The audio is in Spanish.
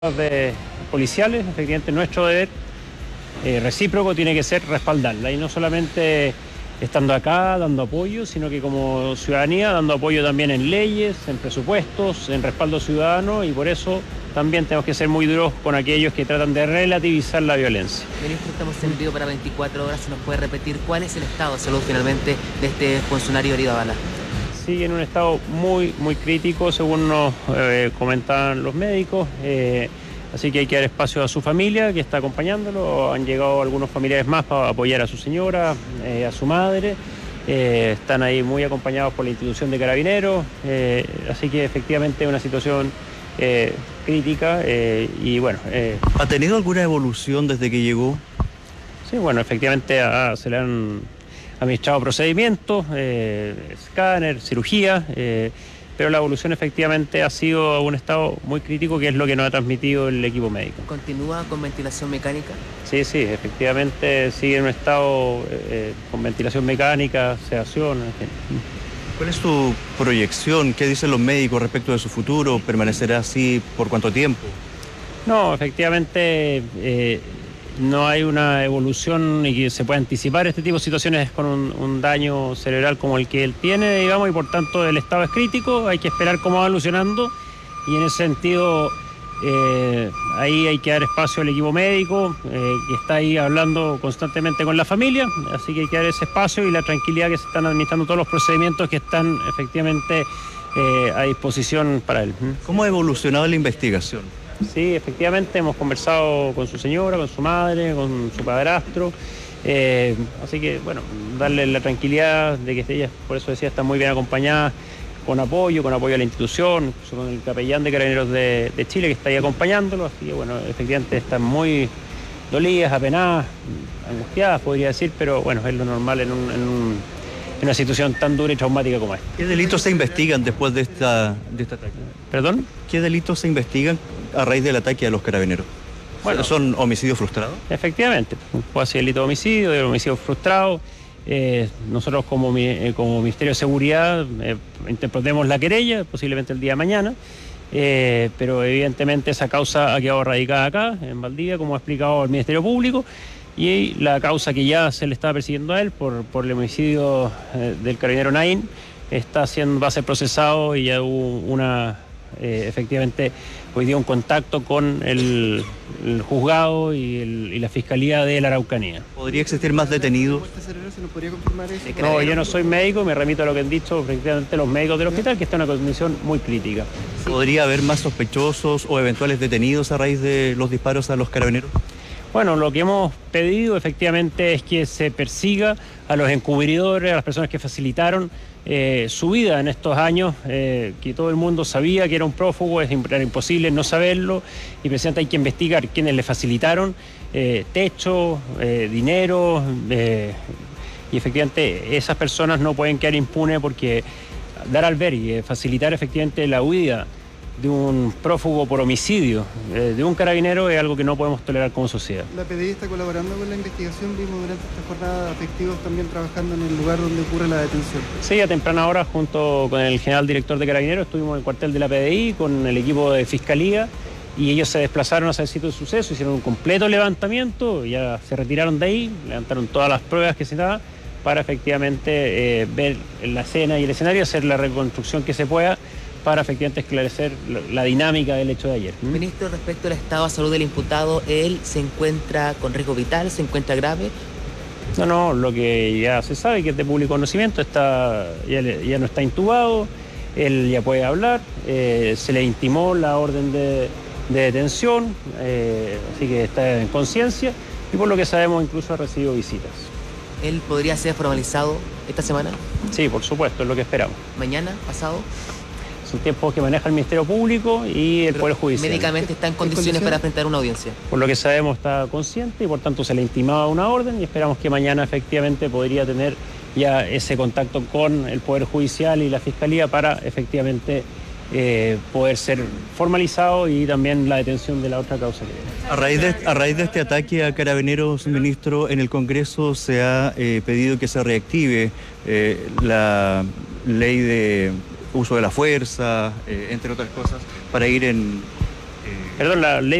de policiales, efectivamente nuestro deber recíproco tiene que ser respaldarla, y no solamente estando acá dando apoyo, sino que como ciudadanía dando apoyo también en leyes, en presupuestos, en respaldo ciudadano, y por eso también tenemos que ser muy duros con aquellos que tratan de relativizar la violencia. Ministro, estamos en vivo para 24 horas. ¿Se nos puede repetir cuál es el estado de salud finalmente de este funcionario herido a bala? Sigue en un estado muy crítico, según nos comentaban los médicos, así que hay que dar espacio a su familia que está acompañándolo. Han llegado algunos familiares más para apoyar a su señora, a su madre. Están ahí muy acompañados por la institución de Carabineros, así que efectivamente es una situación crítica y bueno. ¿Ha tenido alguna evolución desde que llegó? Sí, bueno, efectivamente se le han administrado procedimientos, escáner, cirugía, pero la evolución efectivamente ha sido a un estado muy crítico, que es lo que nos ha transmitido el equipo médico. ¿Continúa con ventilación mecánica? Sí, efectivamente sigue en un estado con ventilación mecánica, sedación, en fin. ¿Cuál es su proyección? ¿Qué dicen los médicos respecto de su futuro? ¿Permanecerá así por cuánto tiempo? No, efectivamente no hay una evolución y que se pueda anticipar este tipo de situaciones con un daño cerebral como el que él tiene, digamos, y por tanto el estado es crítico. Hay que esperar cómo va evolucionando, y en ese sentido ahí hay que dar espacio al equipo médico que está ahí hablando constantemente con la familia, así que hay que dar ese espacio y la tranquilidad, que se están administrando todos los procedimientos que están efectivamente a disposición para él. ¿Cómo ha evolucionado la investigación? Sí, efectivamente hemos conversado con su señora, con su madre, con su padrastro, así que bueno, darle la tranquilidad de que ella, por eso decía, está muy bien acompañada, con apoyo a la institución, con el capellán de Carabineros de Chile que está ahí acompañándolo, así que bueno, efectivamente están muy dolidas, apenadas, angustiadas, podría decir, pero bueno, es lo normal en una situación tan dura y traumática como esta. ¿Qué delitos se investigan después de este ataque? ¿Perdón? ¿Qué delitos se investigan a raíz del ataque a los carabineros? Bueno, ¿son homicidios frustrados? Efectivamente, puede ser delito de homicidio frustrado. Nosotros como Ministerio de Seguridad interpretemos la querella, posiblemente el día de mañana, pero evidentemente esa causa ha quedado radicada acá, en Valdivia, como ha explicado el Ministerio Público, y la causa que ya se le está persiguiendo a él por el homicidio del carabinero Naín va a ser procesado, y ya hubo efectivamente hoy día un contacto con el juzgado y la Fiscalía de la Araucanía. ¿Podría existir más detenidos? ¿Se nos podría confirmar eso? No, yo no soy médico, me remito a lo que han dicho efectivamente los médicos del hospital, que está en una condición muy crítica. ¿Podría haber más sospechosos o eventuales detenidos a raíz de los disparos a los carabineros? Bueno, lo que hemos pedido efectivamente es que se persiga a los encubridores, a las personas que facilitaron su vida en estos años, que todo el mundo sabía que era un prófugo, era imposible no saberlo, y precisamente hay que investigar quiénes le facilitaron techo, dinero, y efectivamente esas personas no pueden quedar impunes, porque dar al ver y facilitar efectivamente la huida de un prófugo por homicidio de un carabinero es algo que no podemos tolerar como sociedad. La PDI está colaborando con la investigación. Vimos durante esta jornada efectivos también trabajando en el lugar donde ocurre la detención. Sí, a temprana hora, junto con el general director de Carabineros, estuvimos en el cuartel de la PDI con el equipo de Fiscalía, y ellos se desplazaron hacia el sitio del suceso, hicieron un completo levantamiento, ya se retiraron de ahí, levantaron todas las pruebas que se daban para efectivamente ver la escena y el escenario, hacer la reconstrucción que se pueda, para efectivamente esclarecer la dinámica del hecho de ayer. Ministro, respecto al estado de salud del imputado, ¿él se encuentra con riesgo vital, se encuentra grave? No, lo que ya se sabe, que es de público conocimiento, ya no está intubado, él ya puede hablar, se le intimó la orden de detención, así que está en conciencia, y por lo que sabemos incluso ha recibido visitas. ¿Él podría ser formalizado esta semana? Sí, por supuesto, es lo que esperamos. ¿Mañana? ¿Pasado? Son tiempos que maneja el Ministerio Público y el Poder Judicial. ¿Médicamente está en condiciones para enfrentar una audiencia? Por lo que sabemos está consciente, y por tanto se le intimaba una orden, y esperamos que mañana efectivamente podría tener ya ese contacto con el Poder Judicial y la Fiscalía para efectivamente poder ser formalizado, y también la detención de la otra causa que viene. A raíz de este ataque a carabineros, ministro, en el Congreso se ha pedido que se reactive la ley de uso de la fuerza, entre otras cosas, para ir Perdón, la ley